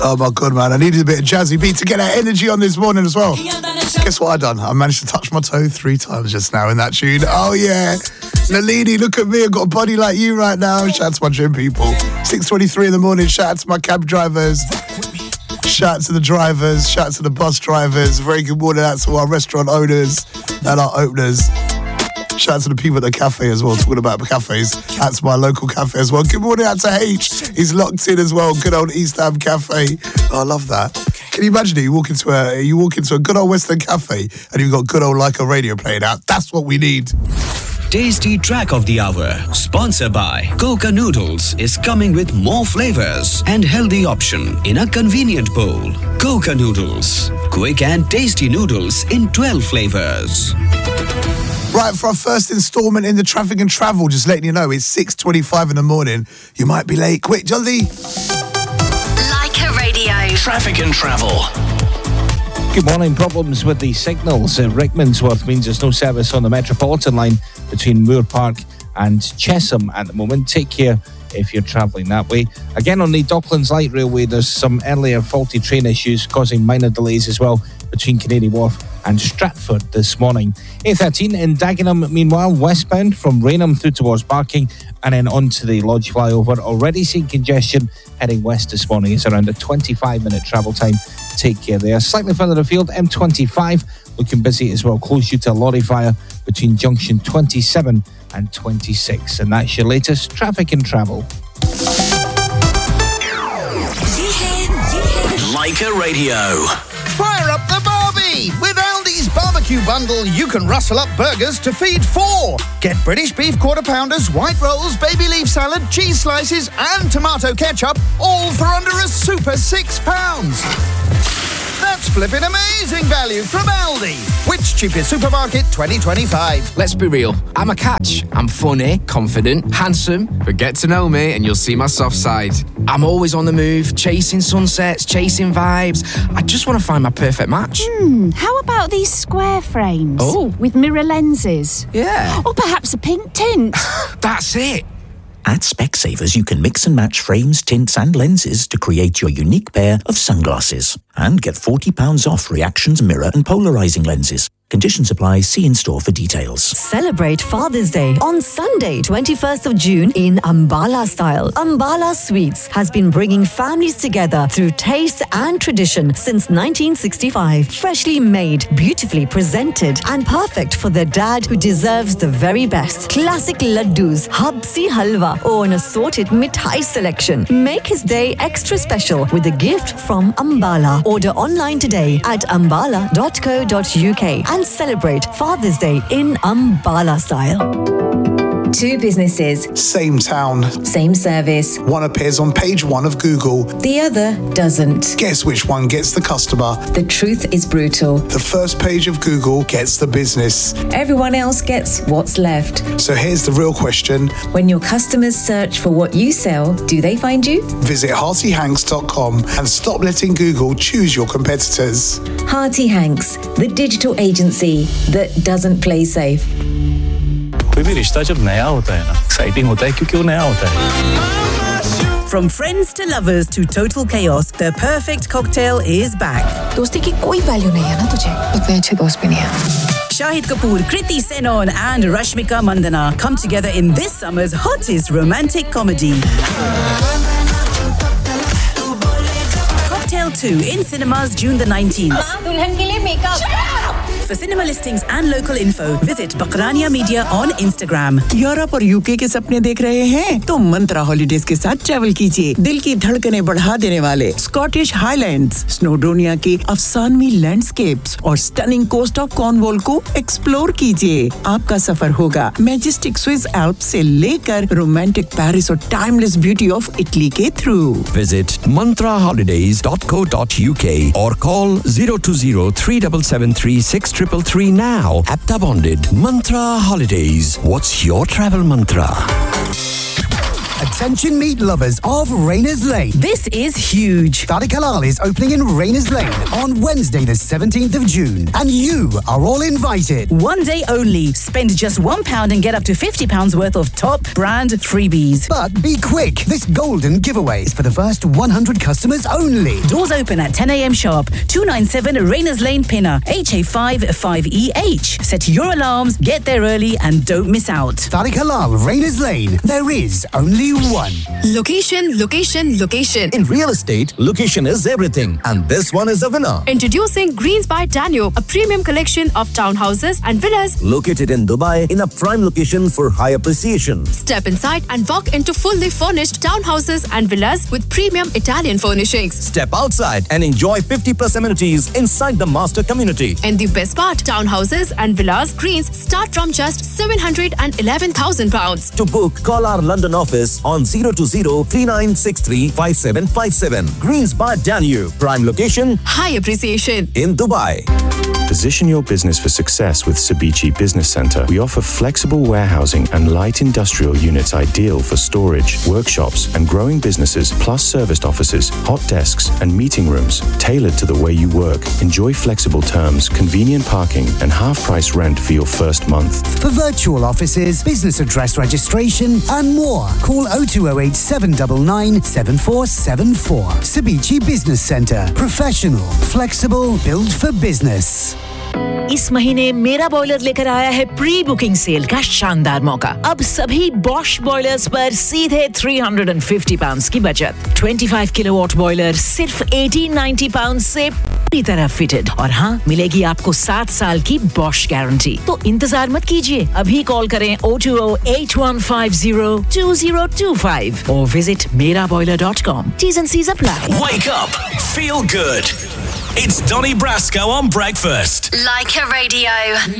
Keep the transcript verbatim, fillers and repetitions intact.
Oh my God, man. I needed a bit of jazzy beat to get that energy on this morning as well. Guess what I done? I managed to touch my toe three times just now in that tune. Oh yeah. Nalini, look at me. I've got a body like you right now. Shout out to my gym people. six twenty-three in the morning. Shout out to my cab drivers. Shout out to the drivers. Shout out to the bus drivers. Very good morning out to our restaurant owners and our openers. Shout out to the people at the cafe as well, talking about the cafes. Out to my local cafe as well. Good morning out to H. He's locked in as well. Good old East Ham Cafe. Oh, I love that. Can you imagine it? You walk into a you walk into a good old Western cafe and you've got good old Leica radio playing out. That's what we need. Tasty Track of the Hour, sponsored by Coca Noodles, is coming with more flavors and healthy option in a convenient bowl. Coca Noodles, quick and tasty noodles in twelve flavors. Right, for our first instalment in the Traffic and Travel, just letting you know, it's six twenty-five in the morning. You might be late. Quick, Jaldi. Leica Radio. Traffic and Travel. Good morning. Problems with the signals at Rickmansworth means there's no service on the Metropolitan line between Moore Park and Chesham at the moment. Take care if you're travelling that way. Again, on the Docklands Light Railway, there's some earlier faulty train issues causing minor delays as well between Canary Wharf and Stratford this morning. A thirteen in Dagenham, meanwhile, westbound from Rainham through towards Barking and then onto the Lodge flyover. Already seeing congestion heading west this morning. It's around a twenty-five minute travel time. Take care there. Slightly further afield, M twenty-five looking busy as well, close due to a lorry fire between junction twenty-seven and twenty-six. And that's your latest Traffic and Travel. Leica Radio. Fire up the Barbie! With Aldi's barbecue bundle, you can rustle up burgers to feed four. Get British beef quarter pounders, white rolls, baby leaf salad, cheese slices, and tomato ketchup, all for under a super six pounds. That's flipping amazing value from Aldi. Which cheapest supermarket twenty twenty-five? Let's be real. I'm a catch. I'm funny, confident, handsome, but get to know me and you'll see my soft side. I'm always on the move, chasing sunsets, chasing vibes. I just want to find my perfect match. Hmm, how about these square frames? Oh. With mirror lenses? Yeah. Or perhaps a pink tint? That's it. At Specsavers, you can mix and match frames, tints and lenses to create your unique pair of sunglasses. And get forty pounds off Reactions mirror and polarizing lenses. Conditions apply. See in-store for details. Celebrate Father's Day on Sunday, twenty-first of June in Ambala style. Ambala Sweets has been bringing families together through taste and tradition since nineteen sixty-five. Freshly made, beautifully presented, and perfect for the dad who deserves the very best. Classic laddus, habsi halwa, or an assorted mithai selection. Make his day extra special with a gift from Ambala. Order online today at ambala dot co dot uk and celebrate Father's Day in Ambala style. Two businesses. Same town. Same service. One appears on page one of Google. The other doesn't. Guess which one gets the customer? The truth is brutal. The first page of Google gets the business. Everyone else gets what's left. So here's the real question. When your customers search for what you sell, do they find you? Visit hearty hanks dot com and stop letting Google choose your competitors. Hearty Hanks, the digital agency that doesn't play safe. कोई भी रिश्ता जब नया होता है ना, exciting होता है क्योंकि वो नया होता है. From friends to lovers to total chaos, the perfect cocktail is back. दोस्ती की कोई वैल्यू नहीं है ना तुझे, उतने अच्छे दोस्त भी नहीं है. Shahid Kapoor, Kriti Senon and Rashmika Mandana come together in this summer's hottest romantic comedy. Cocktail two in cinemas June the nineteenth. दुल्हन के लिए makeup. For cinema listings and local info, visit Bakrania Media on Instagram. Europe और UK के सपने देख रहे हैं तो मंत्रा हॉलिडेज के साथ ट्रैवल कीजिए. दिल की धड़कनें बढ़ा देने वाले स्कॉटिश हाईलैंड्स, स्नोडोनिया के अफसानवी लैंडस्केप्स और स्टनिंग कोस्ट ऑफ कॉर्नवॉल को एक्सप्लोर कीजिए. आपका सफर होगा मैजेस्टिक स्विस एल्प्स से लेकर रोमांटिक पेरिस और टाइमलेस ब्यूटी ऑफ इटली के through. Visit mantra holidays dot co dot uk or call zero two zero three seven seven three six triple three now. Apta bonded. Mantra Holidays. What's your travel mantra? Attention meat lovers of Rayners Lane. This is huge. Tariq Halal is opening in Rayners Lane on Wednesday the seventeenth of June. And you are all invited. One day only. Spend just one pound and get up to fifty pounds worth of top brand freebies. But be quick. This golden giveaway is for the first one hundred customers only. Doors open at ten a.m. sharp. two ninety-seven Rayners Lane, Pinner, H A five five E H. Set your alarms, get there early and don't miss out. Tariq Halal, Rayners Lane. There is only one. Location, location, location. In real estate, location is everything. And this one is a winner. Introducing Greens by Danube, a premium collection of townhouses and villas located in Dubai in a prime location for high appreciation. Step inside and walk into fully furnished townhouses and villas with premium Italian furnishings. Step outside and enjoy fifty plus amenities inside the master community. And the best part, townhouses and villas Greens start from just seven hundred eleven thousand pounds. To book, call our London office on zero two zero, three nine six three, five seven five seven. Greens by Danube, prime location, high appreciation in Dubai. Position your business for success with Cebici Business Centre. We offer flexible warehousing and light industrial units ideal for storage, workshops and growing businesses, plus serviced offices, hot desks and meeting rooms tailored to the way you work. Enjoy flexible terms, convenient parking and half-price rent for your first month. For virtual offices, business address registration and more, call oh two oh eight, seven nine nine, seven four seven four. Cebici Business Centre. Professional, flexible, built for business. इस महीने मेरा boiler लेकर आया है pre booking cell का शानदार मौका। अब सभी बॉश बॉयलर्स पर सीधे तीन सौ पचास पाउंड्स की बचत। पच्चीस किलोवाट बॉयलर सिर्फ अठारह सौ नब्बे पाउंड्स से पूरी तरह फिटेड और हाँ मिलेगी आपको सात साल की बॉश गारंटी। तो इंतजार मत कीजिए, अभी कॉल करें oh two oh, eight one five oh, two oh two five or visit mera boiler dot com. T's and C's apply. Wake up, feel good. It's Donny Brasco on breakfast. Like a Radio.